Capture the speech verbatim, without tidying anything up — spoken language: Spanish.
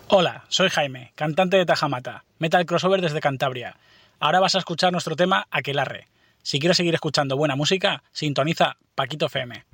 Hola, soy Jaime, cantante de Tajamata, metal crossover desde Cantabria. Ahora vas a escuchar nuestro tema Aquelarre. Si quieres seguir escuchando buena música, sintoniza Paquito F M.